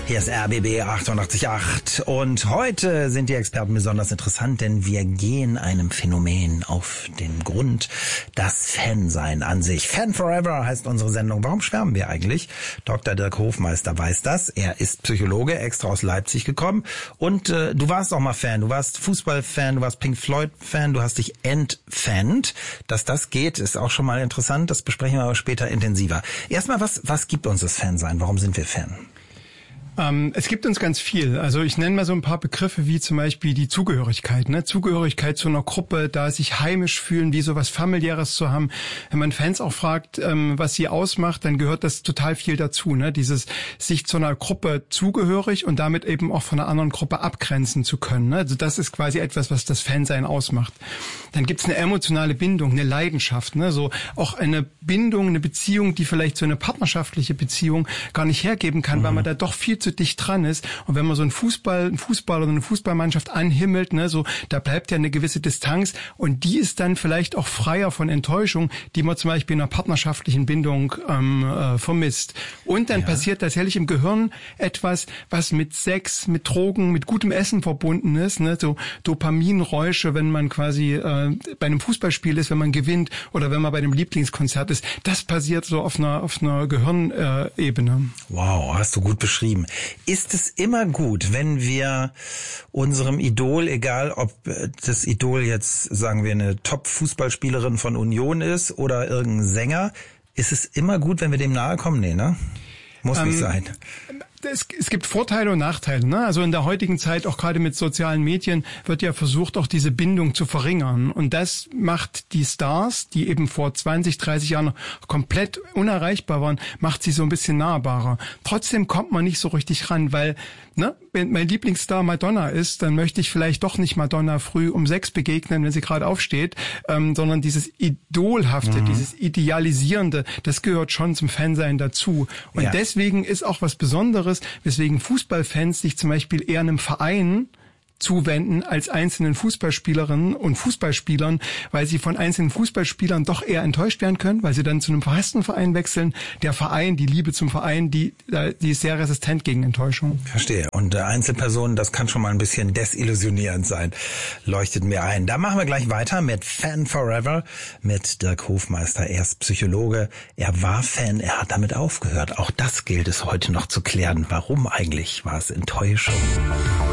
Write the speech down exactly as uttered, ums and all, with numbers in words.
Hier ist R B B achtundachtzig Komma acht und heute sind die Experten besonders interessant, denn wir gehen einem Phänomen auf den Grund, das Fansein an sich. Fan Forever heißt unsere Sendung. Warum schwärmen wir eigentlich? Doktor Dirk Hofmeister weiß das. Er ist Psychologe, extra aus Leipzig gekommen und äh, du warst auch mal Fan. Du warst Fußballfan, du warst Pink Floyd-Fan, du hast dich entfannt. Dass das geht, ist auch schon mal interessant. Das besprechen wir aber später intensiver. Erstmal, was, was gibt uns das Fansein? Warum sind wir Fan? Ähm, es gibt uns ganz viel. Also ich nenne mal so ein paar Begriffe wie zum Beispiel die Zugehörigkeit. Ne? Zugehörigkeit zu einer Gruppe, da sich heimisch fühlen, wie so was Familiäres zu haben. Wenn man Fans auch fragt, ähm, was sie ausmacht, dann gehört das total viel dazu. Ne? Dieses sich zu einer Gruppe zugehörig und damit eben auch von einer anderen Gruppe abgrenzen zu können. Ne? Also das ist quasi etwas, was das Fansein ausmacht. Dann gibt es eine emotionale Bindung, eine Leidenschaft. Ne? So auch eine Bindung, eine Beziehung, die vielleicht so eine partnerschaftliche Beziehung gar nicht hergeben kann, mhm. weil man da doch viel zu dicht dran ist. Und wenn man so einen Fußball, einen Fußball oder eine Fußballmannschaft anhimmelt, ne, so, da bleibt ja eine gewisse Distanz und die ist dann vielleicht auch freier von Enttäuschung, die man zum Beispiel in einer partnerschaftlichen Bindung ähm, äh, vermisst. Und dann ja. passiert tatsächlich im Gehirn etwas, was mit Sex, mit Drogen, mit gutem Essen verbunden ist, ne, so Dopaminräusche, wenn man quasi äh, bei einem Fußballspiel ist, wenn man gewinnt oder wenn man bei einem Lieblingskonzert ist. Das passiert so auf einer auf einer Gehirnebene. Wow, hast du gut beschrieben. Ist es immer gut, wenn wir unserem Idol, egal ob das Idol jetzt, sagen wir, eine Top-Fußballspielerin von Union ist oder irgendein Sänger, ist es immer gut, wenn wir dem nahe kommen? Nee, ne? Muss ähm, nicht sein. Es, es gibt Vorteile und Nachteile. Ne? Also in der heutigen Zeit, auch gerade mit sozialen Medien, wird ja versucht, auch diese Bindung zu verringern. Und das macht die Stars, die eben vor zwanzig, dreißig Jahren komplett unerreichbar waren, macht sie so ein bisschen nahbarer. Trotzdem kommt man nicht so richtig ran, weil ne, wenn mein Lieblingsstar Madonna ist, dann möchte ich vielleicht doch nicht Madonna früh um sechs begegnen, wenn sie gerade aufsteht, ähm, sondern dieses Idolhafte, mhm. dieses Idealisierende, das gehört schon zum Fansein dazu. Und ja. deswegen ist auch was Besonderes, weswegen Fußballfans sich zum Beispiel eher einem Verein zuwenden als einzelnen Fußballspielerinnen und Fußballspielern, weil sie von einzelnen Fußballspielern doch eher enttäuscht werden können, weil sie dann zu einem verhassten Verein wechseln. Der Verein, die Liebe zum Verein, die, die ist sehr resistent gegen Enttäuschung. Verstehe. Und Einzelpersonen, das kann schon mal ein bisschen desillusionierend sein, leuchtet mir ein. Da machen wir gleich weiter mit Fan Forever, mit Dirk Hofmeister. Er ist Psychologe, er war Fan, er hat damit aufgehört. Auch das gilt es heute noch zu klären. Warum eigentlich? War es Enttäuschung?